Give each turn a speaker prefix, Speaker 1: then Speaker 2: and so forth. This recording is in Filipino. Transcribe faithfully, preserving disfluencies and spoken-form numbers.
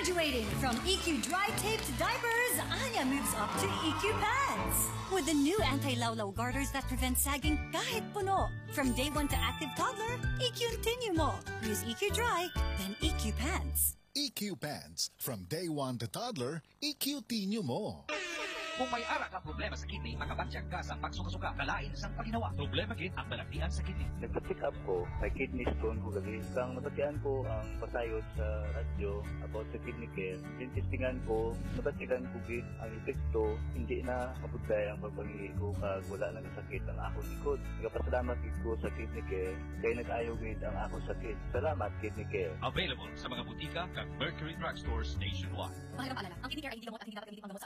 Speaker 1: Graduating from E Q dry taped diapers, Anya moves up to E Q pants. With the new anti-lawlaw garters that prevent sagging kahit puno. From day one to active toddler, E Q Continue mo. Use E Q dry, then E Q pants.
Speaker 2: E Q Pants. From day one to toddler, E Q Tinyo mo.
Speaker 3: Kung may ara ka problema sa kidney, makabansyak ka sa pagsuka-suka, kalain sang paginawa. Problema gid ang balaktian sa kidney.
Speaker 4: Nagpa-check up ko, may kidney stone ko gali. Kang nabatian ko ang pasayod sa radyo about sa kidney care. Tintistingan ko, nabatikan ko gid ang epekto, hindi na mapugday ang pagpangili ko kag wala nang sakit ang akong likod. Nagapasalamat gid ko sa kidney care, kay nag-ayo gid ang akong sakit. Salamat kidney care.
Speaker 3: Available sa mga butika kag Mercury Drugstores nationwide.
Speaker 1: Mahirap alala, ang kidney care ay hindi gamot at hindi dapat gamitin pang gamot sa